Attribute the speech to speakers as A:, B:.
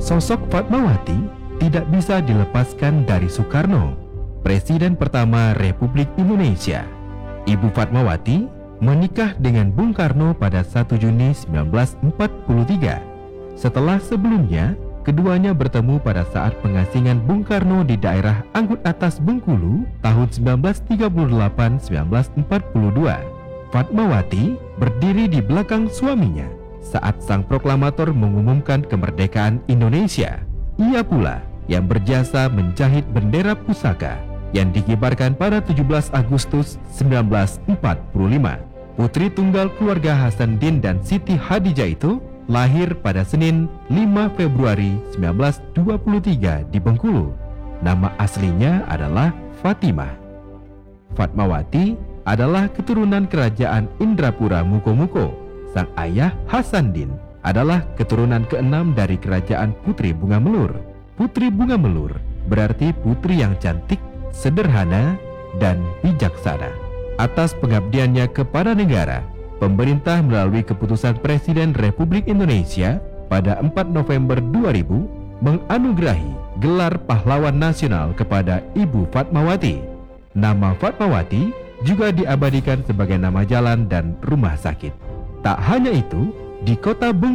A: Sosok Fatmawati tidak bisa dilepaskan dari Soekarno, Presiden pertama Republik Indonesia. Ibu Fatmawati menikah dengan Bung Karno pada 1 Juni 1943. Setelah sebelumnya, keduanya bertemu pada saat pengasingan Bung Karno di daerah Anggut Atas Bengkulu tahun 1938-1942. Fatmawati berdiri di belakang suaminya saat sang proklamator mengumumkan kemerdekaan Indonesia. Ia pula yang berjasa menjahit bendera pusaka yang dikibarkan pada 17 Agustus 1945. Putri tunggal keluarga Hasanuddin dan Siti Hadijah itu lahir pada Senin 5 Februari 1923 di Bengkulu. Nama aslinya adalah Fatimah. Fatmawati adalah keturunan kerajaan Indrapura Muko-Muko. Sang ayah Hasanuddin adalah keturunan keenam dari kerajaan Putri Bunga Melur. Putri Bunga Melur berarti putri yang cantik, sederhana, dan bijaksana. Atas pengabdiannya kepada negara, pemerintah melalui keputusan Presiden Republik Indonesia pada 4 November 2000 menganugerahi gelar pahlawan nasional kepada Ibu Fatmawati. Nama Fatmawati juga diabadikan sebagai nama jalan dan rumah sakit. Tak hanya itu, di kota Bengkulu